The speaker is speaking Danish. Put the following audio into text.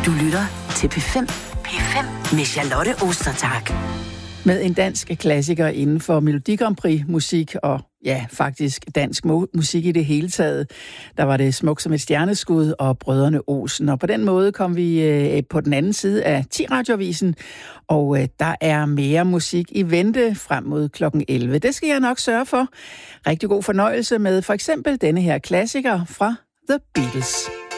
Du lytter til P5. P5 med Charlotte Ostertag. Med en dansk klassiker inden for Melodi Grand Prix musik og ja, faktisk dansk musik i det hele taget. Der var det Smuk som et stjerneskud og Brødrene Olsen. Og på den måde kom vi på den anden side af 10 radioavisen, og der er mere musik i vente frem mod klokken 11. Det skal jeg nok sørge for. Rigtig god fornøjelse med for eksempel denne her klassiker fra The Beatles.